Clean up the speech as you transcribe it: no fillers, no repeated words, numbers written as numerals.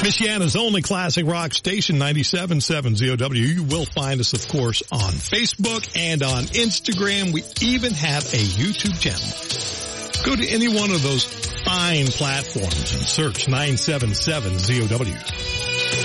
Michiana's only classic rock station, 97.7 ZOW. You will find us, of course, on Facebook and on Instagram. We even have a YouTube channel. Go to any one of those fine platforms and search 977 ZOW.